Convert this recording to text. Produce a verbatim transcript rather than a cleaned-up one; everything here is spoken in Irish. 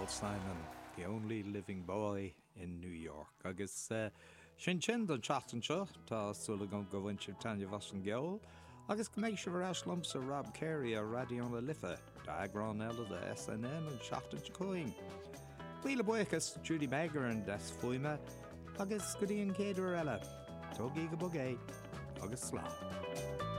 Simon, the only living boy in New York. Agus uh, sin sin don chatan seo tá sula go gohain sib Tanya Vassan Geol. Agus go méid se bhar lumsa Rob Carey a radio na lifa, Diagrán eile de S N N an seachtain coing. Bhuiile buchas Judy Megger an des fuime, agus go dtíon céidir eile. Tógaí go bugé, agus slán.